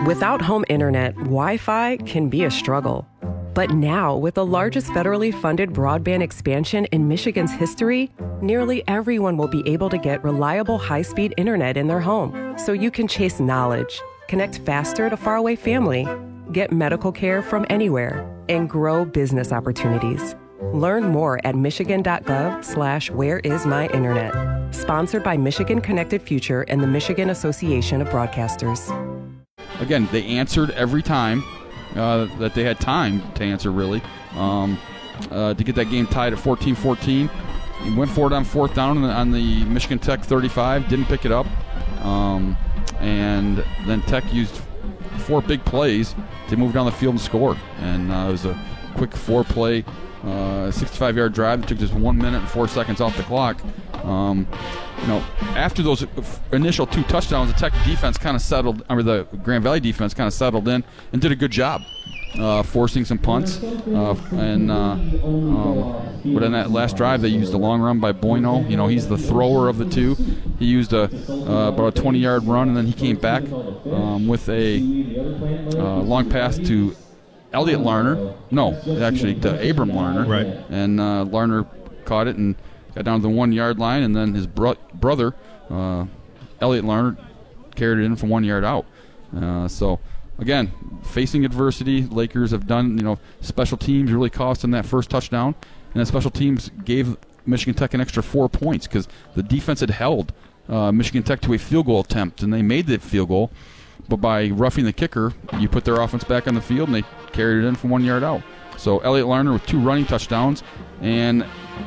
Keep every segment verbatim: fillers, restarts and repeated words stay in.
Without home internet, Wi-Fi can be a struggle. But now, with the largest federally funded broadband expansion in Michigan's history, nearly everyone will be able to get reliable high-speed internet in their home, so you can chase knowledge, connect faster to faraway family, get medical care from anywhere, and grow business opportunities. Learn more at michigan.gov slash where is my internet. Sponsored by Michigan Connected Future and the Michigan Association of Broadcasters. Again, they answered every time uh, that they had time to answer, really, um, uh, to get that game tied at fourteen fourteen. He went for it on fourth down on the, on the Michigan Tech thirty-five, didn't pick it up. Um, and then Tech used four big plays to move down the field and score. And uh, it was a quick four-play, uh, sixty-five-yard drive that took just one minute and four seconds off the clock. Um, you know, after those initial two touchdowns, the Tech defense kind of settled, I mean, the Grand Valley defense kind of settled in and did a good job uh, forcing some punts. Uh, and uh, um, but in that last drive, they used a long run by Bueno. You know, he's the thrower of the two. He used a uh, about a twenty-yard run, and then he came back um, with a uh, long pass to Elliot Larner. No, actually to Abram Larner. Right. And uh, Larner caught it and got down to the one-yard line, and then his bro- brother, uh, Elliot Larner, carried it in from one yard out. Uh, so, again, facing adversity, Lakers have done, you know, special teams really cost them that first touchdown, and then special teams gave Michigan Tech an extra four points because the defense had held uh, Michigan Tech to a field goal attempt, and they made the field goal, but by roughing the kicker, you put their offense back on the field, and they carried it in from one yard out. So, Elliot Larner with two running touchdowns, and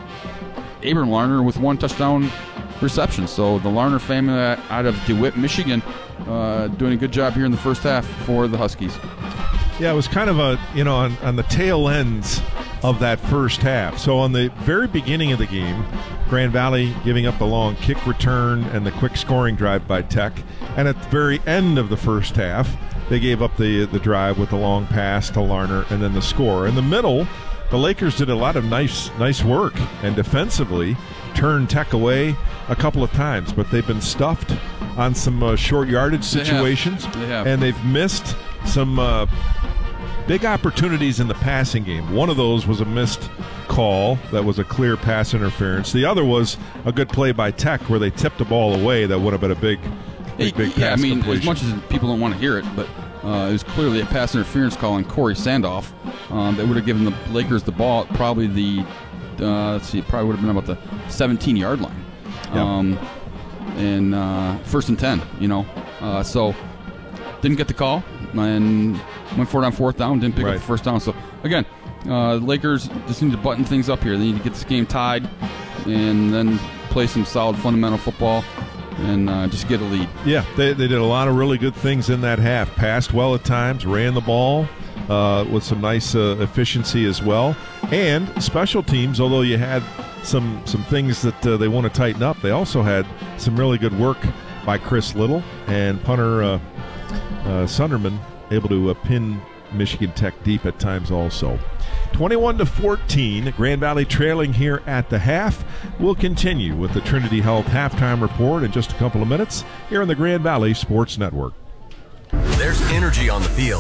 Abram Larner with one touchdown reception. So the Larner family out of DeWitt, Michigan, uh, doing a good job here in the first half for the Huskies. Yeah, it was kind of a, you know, on, on the tail ends of that first half. So on the very beginning of the game, Grand Valley giving up the long kick return and the quick scoring drive by Tech. And at the very end of the first half, they gave up the, the drive with the long pass to Larner and then the score. In the middle, the Lakers did a lot of nice nice work and defensively turned Tech away a couple of times, but they've been stuffed on some uh, short yardage situations. They have. They have. And they've missed some uh, big opportunities in the passing game. One of those was a missed call that was a clear pass interference. The other was a good play by Tech where they tipped the ball away that would have been a big, big, big yeah, pass I mean, completion. as much as people don't want to hear it, but uh, it was clearly a pass interference call on Corey Sandoff um, that would have given the Lakers the ball at probably the, uh, let's see, it probably would have been about the seventeen-yard line. Yeah. Um, and uh, first and ten, you know. Uh, so didn't get the call and went for it on fourth down, didn't pick right. up the first down. So, again, uh, Lakers just need to button things up here. They need to get this game tied and then play some solid fundamental football and uh, just get a lead. Yeah, they, they did a lot of really good things in that half. Passed well at times, ran the ball uh, with some nice uh, efficiency as well. And special teams, although you had some some things that uh, they want to tighten up, they also had some really good work by Chris Little and punter uh, uh, Sunderman able to uh, pin Michigan Tech deep at times also. twenty-one to fourteen, Grand Valley trailing here at the half. We'll continue with the Trinity Health halftime report in just a couple of minutes here on the Grand Valley Sports Network. There's energy on the field,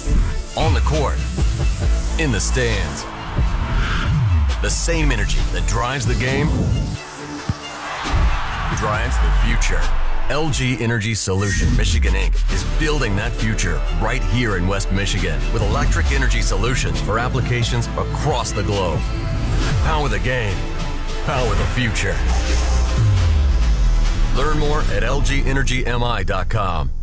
on the court, in the stands. The same energy that drives the game drives the future. L G Energy Solution Michigan Incorporated is building that future right here in West Michigan with electric energy solutions for applications across the globe. Power the game. Power the future. Learn more at L G energy M I dot com.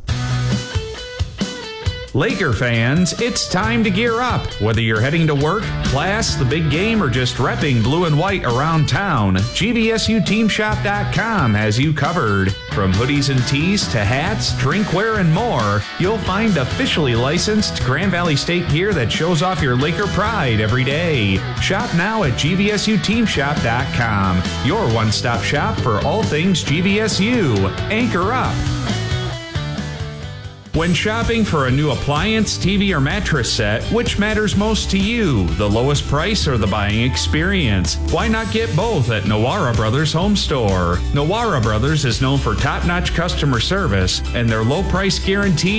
Laker fans, it's time to gear up. Whether you're heading to work, class, the big game, or just repping blue and white around town, G V S U team shop dot com has you covered. From hoodies and tees to hats, drinkware, and more, you'll find officially licensed Grand Valley State gear that shows off your Laker pride every day. Shop now at G V S U team shop dot com, your one-stop shop for all things G V S U. Anchor up. When shopping for a new appliance, T V, or mattress set, which matters most to you, the lowest price or the buying experience? Why not get both at Nawara Brothers Home Store? Nawara Brothers is known for top-notch customer service, and their low price guarantee